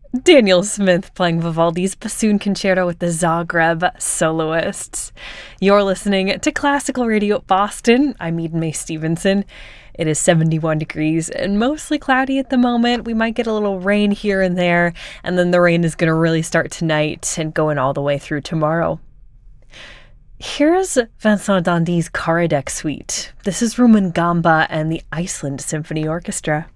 Daniel Smith playing Vivaldi's Bassoon Concerto with the Zagreb Soloists. You're listening to Classical Radio Boston. I'm Eden May Stevenson. It is 71 degrees and mostly cloudy at the moment. We might get a little rain here and there, and then the rain is going to really start tonight and going all the way through tomorrow. Here's Vincent Dandy's Karadec Suite. This is Rumangamba and the Iceland Symphony Orchestra.